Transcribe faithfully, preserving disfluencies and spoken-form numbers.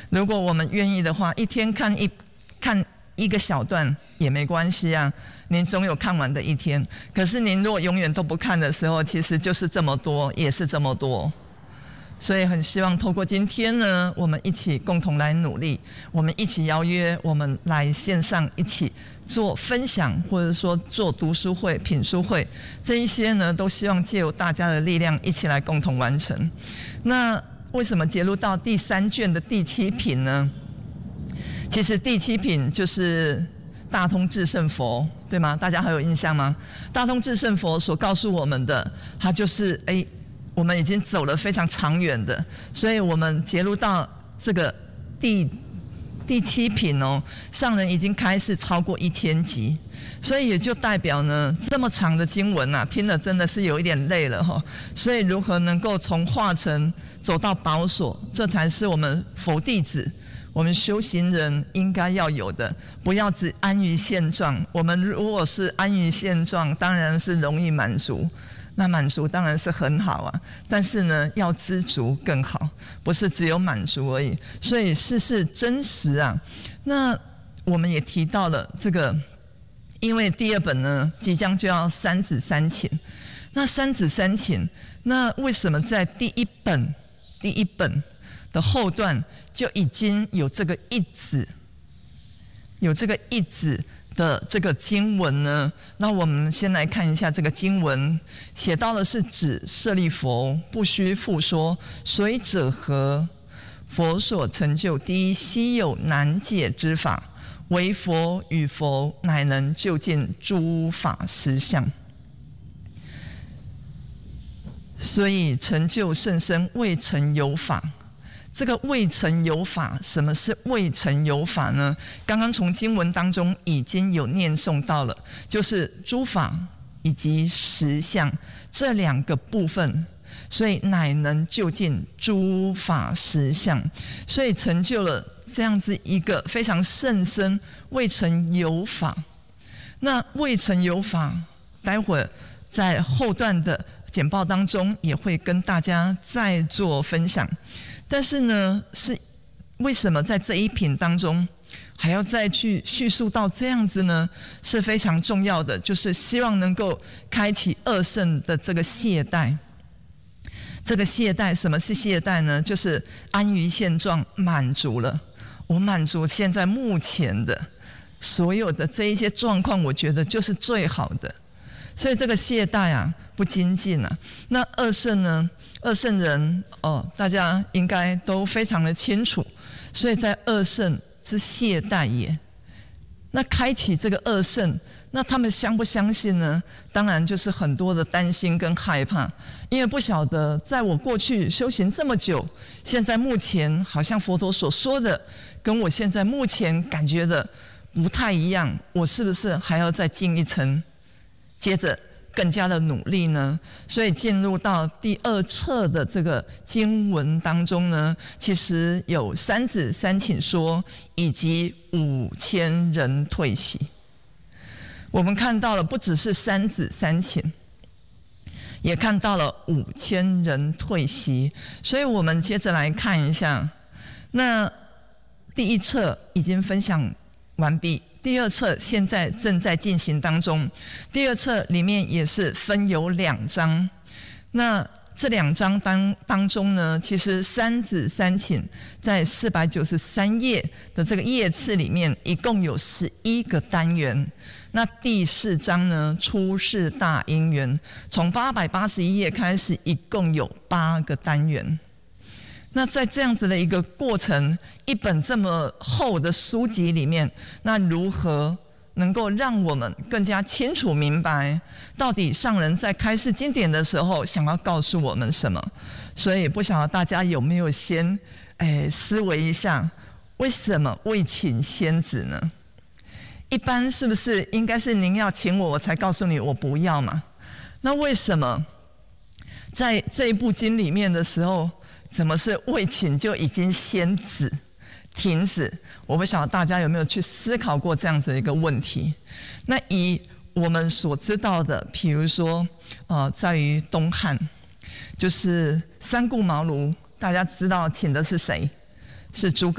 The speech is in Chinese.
如果我们愿意的话，一天看一看一个小段也没关系啊，您总有看完的一天。可是您如果永远都不看的时候，其实就是这么多，也是这么多。所以很希望透过今天呢，我们一起共同来努力，我们一起邀约，我们来线上一起做分享，或者说做读书会、品书会，这一些呢，都希望借由大家的力量一起来共同完成。那为什么节录到第三卷的第七品呢？其实第七品就是大通至圣佛，对吗？大家还有印象吗？大通至圣佛所告诉我们的，它就是哎。我们已经走了非常长远的，所以我们节录到这个第第七品哦，上人已经开始超过一千集，所以也就代表呢，这么长的经文啊，听了真的是有一点累了哈、哦。所以如何能够从化成走到宝所，这才是我们佛弟子、我们修行人应该要有的，不要只安于现状。我们如果是安于现状，当然是容易满足。那满足当然是很好啊，但是呢，要知足更好，不是只有满足而已。所以事事真实啊。那我们也提到了这个，因为第二本呢即将就要三子三请，那三子三请，那为什么在第一本第一本的后段就已经有这个一子，有这个一子的这个经文呢？那我们先来看一下这个经文，写到的是指舍利弗，不须复说，随者何？佛所成就第一稀有难解之法，唯佛与佛乃能究竟诸法实相。所以成就甚深，未曾有法。这个未曾有法，什么是未曾有法呢？刚刚从经文当中已经有念诵到了，就是诸法以及实相这两个部分，所以乃能究竟诸法实相，所以成就了这样子一个非常甚深未曾有法。那未曾有法，待会儿在后段的简报当中也会跟大家再做分享。但是呢，是为什么在这一品当中还要再去叙述到这样子呢？是非常重要的，就是希望能够开启二圣的这个懈怠。这个懈怠，什么是懈怠呢？就是安于现状，满足了，我满足现在目前的所有的这一些状况，我觉得就是最好的。所以这个懈怠啊，不精进啊。那二圣呢？二圣人哦，大家应该都非常的清楚。所以在二圣之懈怠也。那开启这个二圣，那他们相不相信呢？当然就是很多的担心跟害怕，因为不晓得在我过去修行这么久，现在目前好像佛陀所说的，跟我现在目前感觉的不太一样，我是不是还要再进一层？接着更加的努力呢？所以进入到第二册的这个经文当中呢，其实有三子三请说，以及五千人退席。我们看到了不只是三子三请，也看到了五千人退席。所以我们接着来看一下，那第一册已经分享完毕。第二册现在正在进行当中，第二册里面也是分有两章。那这两章当当中呢，其实三子三请在四百九十三页的这个页次里面，一共有十一个单元。那第四章呢，出世大因缘，从八百八十一页开始，一共有八个单元。那在这样子的一个过程，一本这么厚的书籍里面，那如何能够让我们更加清楚明白，到底上人在开示经典的时候想要告诉我们什么？所以不晓得大家有没有先哎思维一下，为什么未请先子呢？一般是不是应该是您要请我，我才告诉你我不要嘛？那为什么在这一部经里面的时候，怎么是未请就已经先止停止？我不晓得大家有没有去思考过这样子的一个问题。那以我们所知道的，比如说呃，在于东汉，就是三顾茅庐，大家知道请的是谁？是诸葛